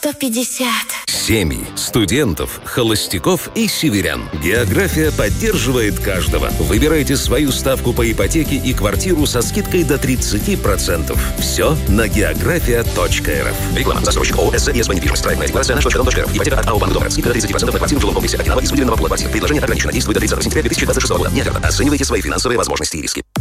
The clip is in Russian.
150. Семьи, студентов, холостяков и северян. География поддерживает каждого. Выбирайте свою ставку по ипотеке и квартиру со скидкой до 30%. Все на geografia.rf. Реклама. Застройщик ООО «СЗ ЕСБ Недвижимость». Проектная декларация nаш.рф. Ипотека от АО «Банк Дом». Скидка до 30% на квартиру в жилом комплексе Окинава из выделенного пула квартир. Предложение ограничено. Действует до 30 сентября 2026 года. Не оценивайте свои финансовые возможности и риски.